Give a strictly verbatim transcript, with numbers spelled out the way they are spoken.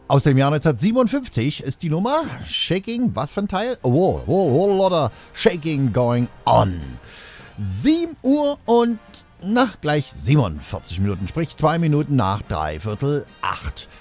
Aus dem Jahr neunzehnhundertsiebenundfünfzig ist die Nummer Shaking, was für ein Teil? A wall, wall, wall, oder Shaking Going On. sieben Uhr und, na, gleich siebenundvierzig Minuten, sprich zwei Minuten nach dreiviertel acht.